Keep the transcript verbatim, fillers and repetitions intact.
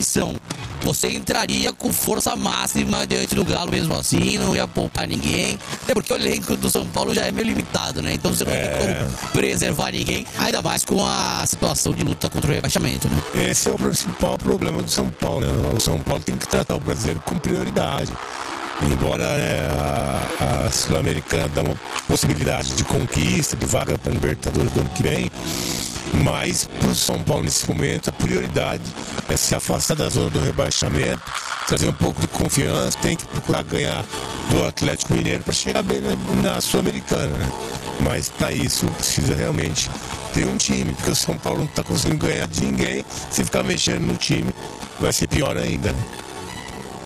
atenção. Você entraria com força máxima diante do Galo mesmo assim, não ia poupar ninguém. Até porque o elenco do São Paulo já é meio limitado, né? Então você não É. tem como preservar ninguém, ainda mais com a situação de luta contra o rebaixamento, né? Esse é o principal problema do São Paulo, né? O São Paulo tem que tratar o brasileiro com prioridade. Embora né, a, a Sul-Americana dá uma possibilidade de conquista, de vaga para a Libertadores do ano que vem, mas para o São Paulo nesse momento a prioridade é se afastar da zona do rebaixamento, trazer um pouco de confiança, tem que procurar ganhar do Atlético Mineiro para chegar bem na, na Sul-Americana, né? Mas para isso precisa realmente ter um time, porque o São Paulo não está conseguindo ganhar de ninguém. Se ficar mexendo no time vai ser pior ainda, né?